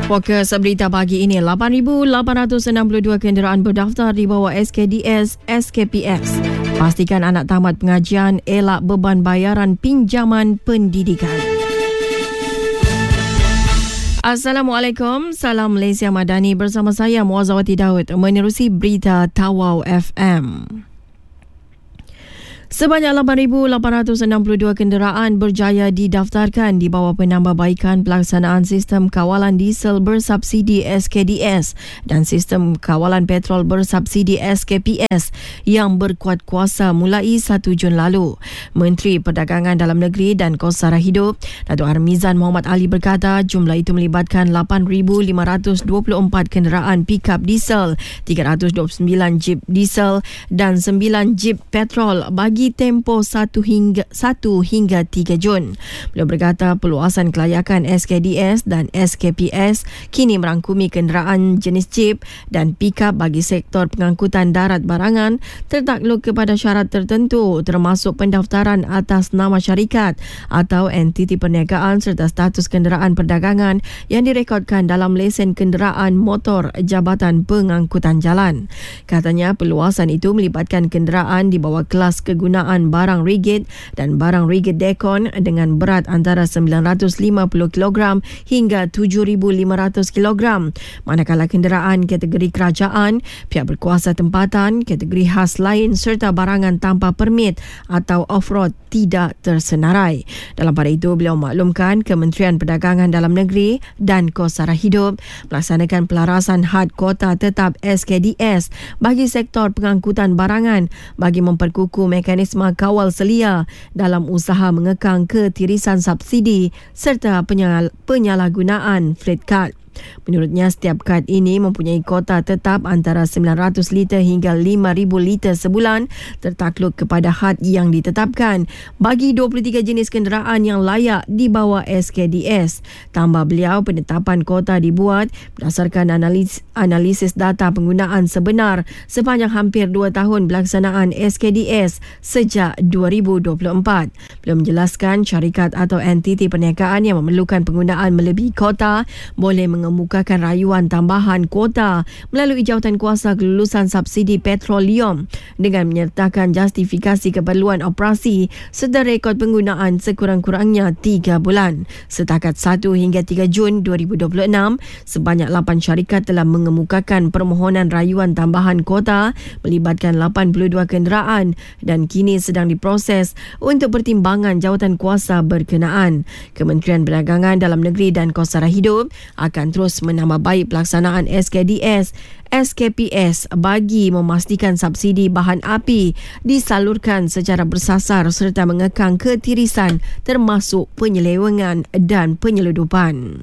Fokus berita pagi ini, 8,862 kenderaan berdaftar di bawah SKDS SKPS. Pastikan anak tamat pengajian, elak beban bayaran pinjaman pendidikan. Assalamualaikum, salam Malaysia Madani, bersama saya Muazzawati Daud menerusi berita Tawau FM. Sebanyak 8,862 kenderaan berjaya didaftarkan di bawah Penambahbaikan Pelaksanaan Sistem Kawalan Diesel Bersubsidi SKDS dan Sistem Kawalan Petrol Bersubsidi SKPS yang berkuat kuasa mulai 1 Jun lalu. Menteri Perdagangan Dalam Negeri dan Kos Sara Hidup, Datuk Harmizan Mohamad Ali berkata jumlah itu melibatkan 8,524 kenderaan pick-up diesel, 329 jeep diesel dan 9 jeep petrol bagi tempoh 1 hingga 3 Jun. Beliau berkata perluasan kelayakan SKDS dan SKPS kini merangkumi kenderaan jenis jeep dan pick-up bagi sektor pengangkutan darat barangan tertakluk kepada syarat tertentu termasuk pendaftaran atas nama syarikat atau entiti perniagaan serta status kenderaan perdagangan yang direkodkan dalam lesen kenderaan motor Jabatan Pengangkutan Jalan. Katanya perluasan itu melibatkan kenderaan di bawah kelas kegunaan barang rigid dan barang rigid dekon dengan berat antara 950 kg hingga 7,500 kg. Manakala kenderaan kategori kerajaan, pihak berkuasa tempatan, kategori khas lain serta barangan tanpa permit atau off-road tidak tersenarai. Dalam pada itu, beliau maklumkan Kementerian Perdagangan Dalam Negeri dan Kos Sara Hidup melaksanakan pelarasan had kuota tetap SKDS bagi sektor pengangkutan barangan bagi memperkukuh mekanisme kawal selia dalam usaha mengekang ketirisan subsidi serta penyalahgunaan fleet card. Menurutnya, setiap kad ini mempunyai kota tetap antara 900 liter hingga 5,000 liter sebulan tertakluk kepada had yang ditetapkan bagi 23 jenis kenderaan yang layak di bawah SKDS. Tambah beliau, penetapan kota dibuat berdasarkan analisis data penggunaan sebenar sepanjang hampir 2 tahun pelaksanaan SKDS sejak 2024. Beliau menjelaskan syarikat atau entiti perniagaan yang memerlukan penggunaan melebihi kota boleh mengemukakan rayuan tambahan kuota melalui jawatan kuasa kelulusan subsidi petroleum dengan menyertakan justifikasi keperluan operasi serta rekod penggunaan sekurang-kurangnya 3 bulan. Setakat 1 hingga 3 Jun 2026, sebanyak 8 syarikat telah mengemukakan permohonan rayuan tambahan kuota melibatkan 82 kenderaan dan kini sedang diproses untuk pertimbangan jawatan kuasa berkenaan. Kementerian Perdagangan Dalam Negeri dan Kos Sara Hidup akan terus menambah baik pelaksanaan SKDS, SKPS bagi memastikan subsidi bahan api disalurkan secara bersasar serta mengekang ketirisan termasuk penyelewengan dan penyeludupan.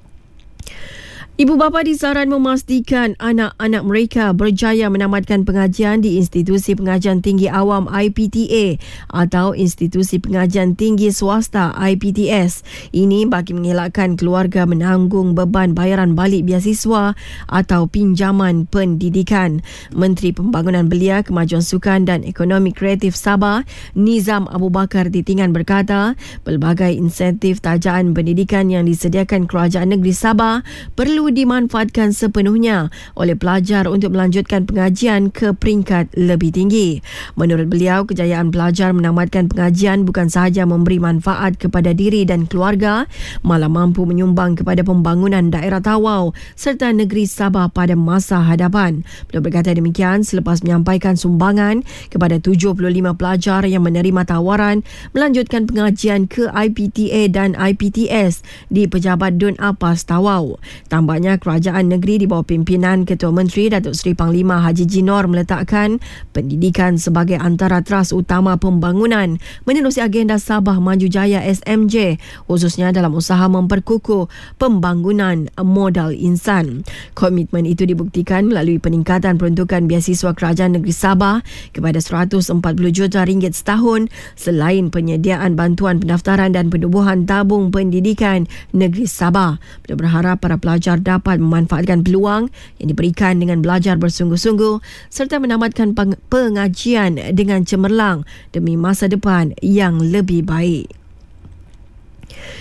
Ibu bapa disaran memastikan anak-anak mereka berjaya menamatkan pengajian di Institusi Pengajian Tinggi Awam IPTA atau Institusi Pengajian Tinggi Swasta IPTS. Ini bagi mengelakkan keluarga menanggung beban bayaran balik biasiswa atau pinjaman pendidikan. Menteri Pembangunan Belia, Kemajuan Sukan dan Ekonomi Kreatif Sabah, Nizam Abu Bakar Ditingan berkata, pelbagai insentif tajaan pendidikan yang disediakan Kerajaan Negeri Sabah perlu dimanfaatkan sepenuhnya oleh pelajar untuk melanjutkan pengajian ke peringkat lebih tinggi. Menurut beliau, kejayaan pelajar menamatkan pengajian bukan sahaja memberi manfaat kepada diri dan keluarga, malah mampu menyumbang kepada pembangunan daerah Tawau serta negeri Sabah pada masa hadapan. Beliau berkata demikian selepas menyampaikan sumbangan kepada 75 pelajar yang menerima tawaran melanjutkan pengajian ke IPTA dan IPTS di Pejabat Dun Apas Tawau. Tambahnya, kerajaan negeri di bawah pimpinan Ketua Menteri Datuk Seri Panglima Haji Jinor meletakkan pendidikan sebagai antara teras utama pembangunan menerusi agenda Sabah Maju Jaya SMJ, khususnya dalam usaha memperkukuh pembangunan modal insan. Komitmen itu dibuktikan melalui peningkatan peruntukan biasiswa Kerajaan Negeri Sabah kepada RM140 juta setahun selain penyediaan bantuan pendaftaran dan penubuhan tabung pendidikan negeri Sabah. Beliau berharap para pelajar dapat memanfaatkan peluang yang diberikan dengan belajar bersungguh-sungguh serta menamatkan pengajian dengan cemerlang demi masa depan yang lebih baik.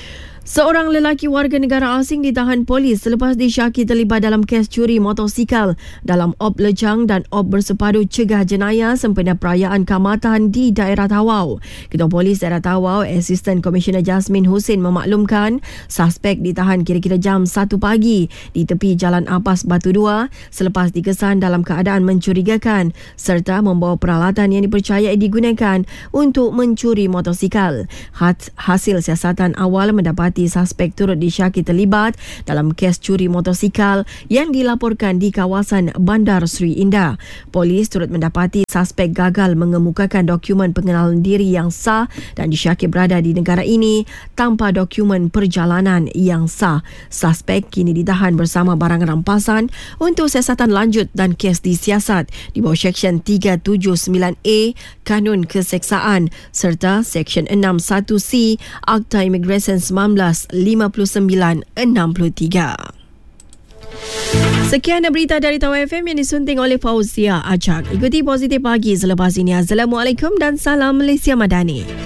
Seorang lelaki warga negara asing ditahan polis selepas disyaki terlibat dalam kes curi motosikal dalam op lejang dan op bersepadu cegah jenayah sempena perayaan Kaamatan di daerah Tawau. Ketua Polis daerah Tawau, Asisten Komisioner Jasmin Hussein memaklumkan suspek ditahan kira-kira jam 1 pagi di tepi Jalan Apas Batu 2 selepas dikesan dalam keadaan mencurigakan serta membawa peralatan yang dipercayai digunakan untuk mencuri motosikal. Hasil siasatan awal mendapati suspek turut disyaki terlibat dalam kes curi motosikal yang dilaporkan di kawasan Bandar Seri Indah. Polis turut mendapati suspek gagal mengemukakan dokumen pengenalan diri yang sah dan disyaki berada di negara ini tanpa dokumen perjalanan yang sah. Suspek kini ditahan bersama barang rampasan untuk siasatan lanjut dan kes disiasat di bawah Seksyen 379A Kanun Keseksaan serta Seksyen 61C Akta Imigresen 1959-63. Sekian berita dari Tawau FM yang disunting oleh Fauzia Ajak. Ikuti Positif Pagi selepas ini. Assalamualaikum dan salam Malaysia Madani.